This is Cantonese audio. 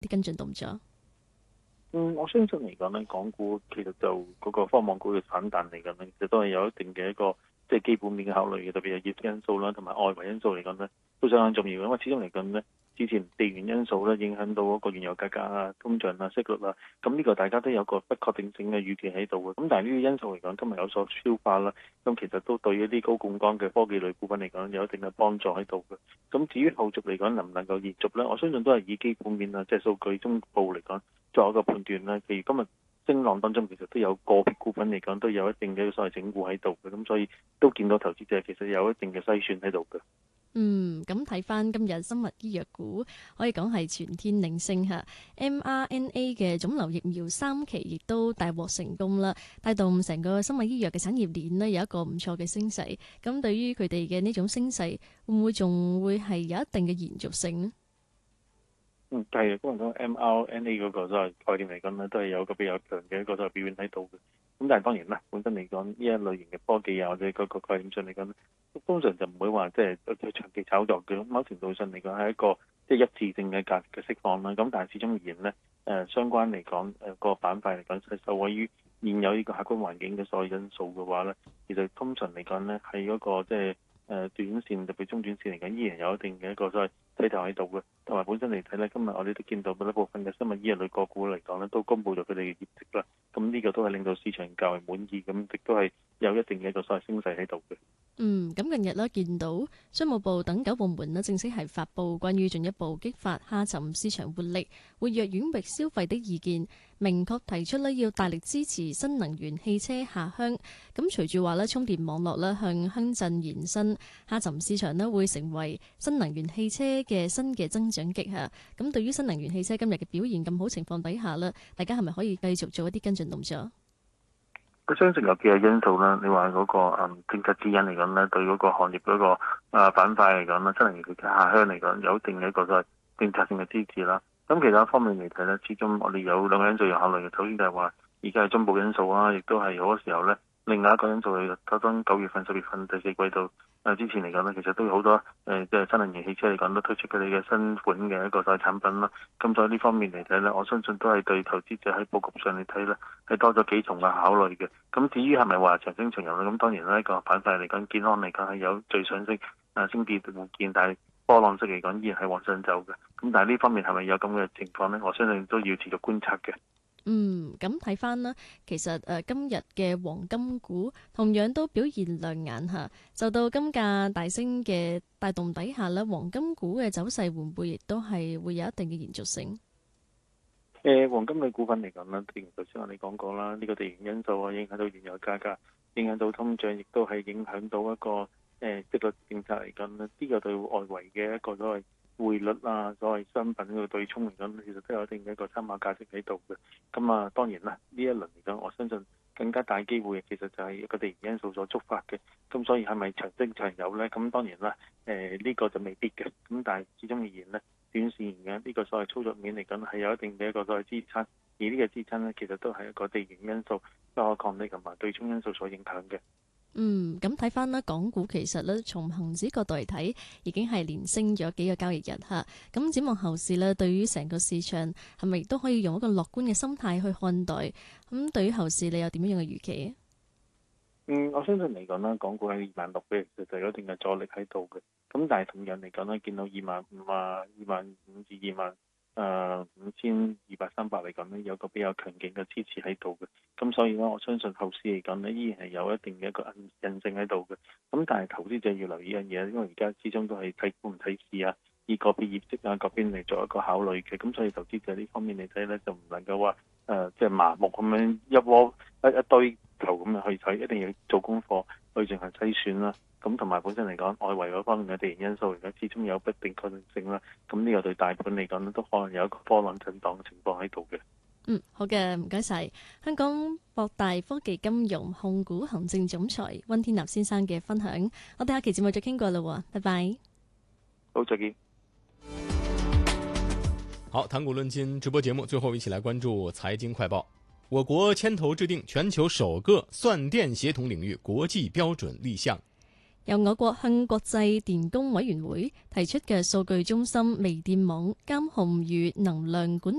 啲跟進動作？ 我相信嚟講咧，港股其實就嗰個科網股嘅反彈嚟講咧，其實都係有一定嘅一個即係基本面嘅考慮嘅，特別係業績因素啦，同埋外圍因素嚟講咧，都相當重要嘅。因為始終嚟講咧，之前地緣因素咧影響到嗰個原油價格啊、通脹啊、息率啊，咁呢個大家都有個不確定性嘅預期喺度嘅。咁但係呢啲因素嚟講，今日有所消化啦，咁其實都對一啲高槓桿嘅科技類股份嚟講有一定嘅幫助喺度嘅。咁至於後續嚟講能唔能夠延續咧，我相信都係以基本面啊，即係數據中報嚟講作一個判斷啦。譬如今日升浪當中，其實都有個別股份嚟講都有一定嘅所謂整固喺度嘅，咁所以都見到投資者其實有一定嘅篩選喺度嘅。 咁睇翻今日生物醫藥股可以講係全天領升嚇，mRNA 嘅腫瘤疫苗3期亦都大獲成功啦，帶動成個生物醫藥嘅產業鏈呢有一個唔錯嘅升勢。咁對於佢哋嘅呢種升勢，會唔會仲會係有一定嘅延續性呢？ 係啊，嗰個 mRNA 嗰個所謂概念嚟講咧，都係有個比較強嘅一個所謂表現喺度嘅。咁但係當然啦，本身嚟講呢一類型嘅科技啊，或者嗰個概念上嚟講，通常就唔會話即係長期炒作嘅。某程度上嚟講係一個即係一次性嘅價值嘅釋放啦。咁但係始終而言呢，相關嚟講個板塊嚟講係受惠於現有呢個客觀環境嘅所有因素嘅話咧，其實通常嚟講呢，係嗰個即係短線特別中短線嚟講，依然有一定嘅一個所謂睇頭喺度嘅。同埋本身嚟睇呢，今日我哋都見到一部分嘅生物醫藥類個股嚟講呢，都公布咗佢哋嘅業績啦。咁呢個都係令到市場較為滿意，咁亦都係有一定嘅一個所謂升勢喺度嘅。 咁近日咧見到商務部等9部門咧正式係發布關於進一步激發下沉市場活力、活躍遠域消費的意見，明確提出咧要大力支持新能源汽車下鄉。咁隨住話咧充電網絡咧向鄉鎮延伸，下沉市場咧會成為新能源汽車嘅新嘅增長極嚇。咁對於新能源汽車今日嘅表現咁好情況底下咧，大家係咪可以繼續做一啲跟進動作？ 我相信有幾個因素啦。你話嗰個政策指引嚟講咧，對嗰個行業嗰個板塊嚟講啦，新能源汽車下鄉嚟講有一定嘅一個所謂政策性嘅支持啦。咁其他方面嚟睇咧，始終我哋有兩個因素要考慮嘅。首先就係話而家係中部因素啊，亦都係好多時候咧，另外一個因素係特登9月份、10月份第四季度之前嚟講咧，其實都有好多即係新能源汽車嚟講都推出佢哋嘅新款嘅一個所謂產品啦。咁所以呢方面嚟睇咧，我相信都係對投資者喺佈局上嚟睇咧，係多咗幾重嘅考慮嘅。咁至於係咪話長升長有咧？咁當然呢個板塊嚟講，健康嚟講係有最上升升跌互見，但係波浪式嚟講依然係往上走嘅。咁但係呢方面係咪有咁嘅情況呢？我相信都要持續觀察嘅。 咁睇翻啦，其實今日嘅黃金股同樣都表現亮眼嚇，受到金價大升嘅帶動底下咧，黃金股嘅走勢會唔會亦都係會有一定嘅延續性？ 黃金類股份嚟講啦，正如頭先我哋講過啦，呢個地緣因素啊，影響到原油價格，影響到通脹，亦都係影響到一個息率政策嚟講咧，呢個對外圍嘅一個所謂匯率啊，所謂商品嘅對沖嚟講，其實都有一定嘅一個參考價值喺度嘅。咁當然啦，呢一輪嚟講，我相信更加大機會其實就係一個地緣因素所觸發嘅。咁所以係咪長升長有呢？咁當然啦，呢個就未必嘅。咁但係始終而言呢，短線嘅呢個所謂操作面嚟講係有一定嘅一個所謂支撐，而呢個支撐呢，其實都係一個地緣因素、不可抗力同埋對沖因素所影響嘅。 咁睇翻啦，港股其實咧，從恒指角度嚟睇，已經係連升咗幾個交易日嚇。咁展望後市咧，對於成個市場係咪亦都可以用一個樂觀嘅心態去看待？咁對於後市，你有點樣嘅預期？ 我相信嚟講啦，港股喺26000嘅，其實就有一定嘅阻力喺度嘅。咁但係同樣嚟講咧，見到25000啊、25000至25200、300嚟講咧，有個比較強勁嘅支持喺度嘅。咁所以咧，我相信後市嚟講咧，依然係有一定嘅一個韌性喺度嘅。咁但係投資者要留意一樣嘢，因為而家始終都係睇股唔睇市啊，以個別業績啊嗰邊嚟做一個考慮嘅。咁所以投資者呢方面嚟睇咧，就唔能夠話即係麻木咁樣一堆頭咁樣去睇，一定要做功課去進行篩選啦。咁同埋本身嚟講，外圍嗰方面嘅地緣因素嚟講，始終有不定確定性啦。咁呢個對大盤嚟講都可能有一個波浪震盪嘅情況喺度嘅。 好嘅，唔該晒。香港博大科技金融控股行政總裁溫天納先生嘅分享，我哋下期節目再傾過啦，拜拜。 好，再見。 好，談股論金直播節目，最後一起來關注財經快報。我國牽頭制定全球首個算電協同領域國際標準立項。 由我國向國際電工委員會提出嘅數據中心微電網監控與能量管